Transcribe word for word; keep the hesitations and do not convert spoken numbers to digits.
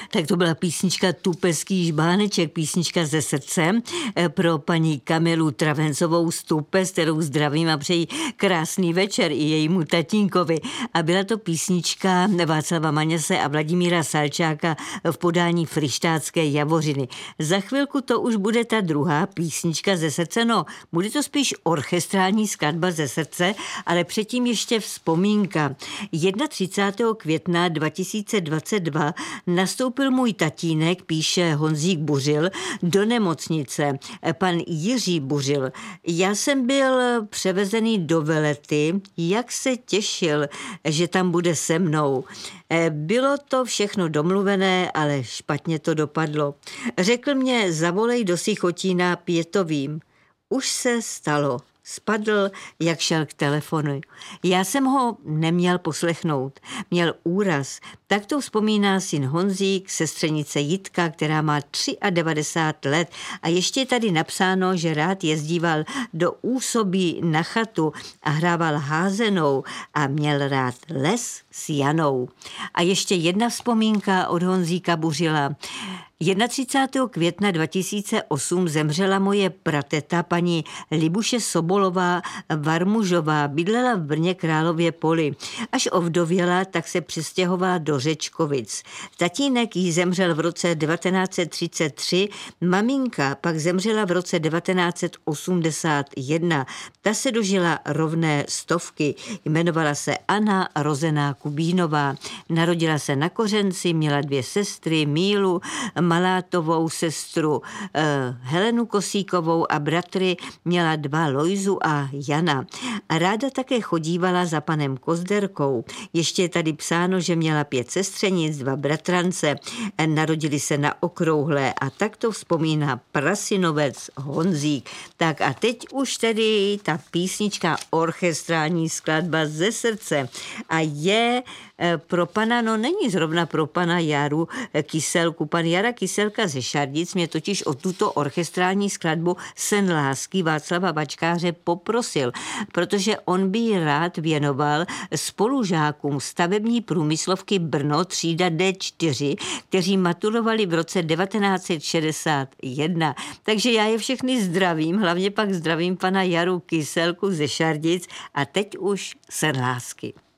Tak to byla písnička Tupeský žbáneček, písnička ze srdce pro paní Kamilu Travencovou z Tupes, kterou zdravím a přeji krásný večer i jejímu tatínkovi. A byla to písnička Václava Maněse a Vladimíra Salčáka v podání Fryštátské Javořiny. Za chvilku to už bude ta druhá písnička ze srdce, no bude to spíš orchestrální skladba ze srdce, ale předtím ještě vzpomínka. třicátého prvního května dva tisíce dvacet dva nastoupil můj tatínek, píše Honzík Buřil, do nemocnice. Pan Jiří Buřil. Já jsem byl převezený do Velety, jak se těšil, že tam bude se mnou. Bylo to všechno domluvené, ale špatně to dopadlo. Řekl mě, zavolej do Sichotína, Pětovým. Už se stalo. Spadl, jak šel k telefonu. Já jsem ho neměl poslechnout. Měl úraz. Tak to vzpomíná syn Honzík, sestřenice Jitka, která má devadesát tři let. A ještě je tady napsáno, že rád jezdíval do Úsobí na chatu a hrával házenou a měl rád les s Janou. A ještě jedna vzpomínka od Honzíka Buřila. třicátého prvního května dva tisíce osm zemřela moje prateta paní Libuše Sobolová Varmužová, bydlela v Brně Králově Poli. Až ovdověla, tak se přestěhovala do Řečkovic. Tatínek jí zemřel v roce devatenáct set třicet tři, maminka pak zemřela v roce devatenáct set osmdesát jedna. Ta se dožila rovné stovky. Jmenovala se Anna Rozená Kubínová. Narodila se na Kořenci, měla dvě sestry, Mílu Malátovou, sestru eh, Helenu Kosíkovou a bratry, měla dva, Lojzu a Jana. A ráda také chodívala za panem Kozderkou. Ještě je tady psáno, že měla pět sestřenic, dva bratrance, eh, narodili se na Okrouhlé a tak to vzpomíná prasinovec Honzík. Tak a teď už tedy ta písnička orchestrální skladba ze srdce a je eh, pro pana, no není zrovna pro pana Jaru eh, Kyselku, pan Jara Kyselka ze Šardic mě totiž o tuto orchestrální skladbu Sen lásky Václava Bačkáře poprosil, protože on by ji rád věnoval spolužákům stavební průmyslovky Brno třída D čtyři, kteří maturovali v roce devatenáct set šedesát jedna. Takže já je všechny zdravím, hlavně pak zdravím pana Jaru Kyselku ze Šardic a teď už Sen lásky.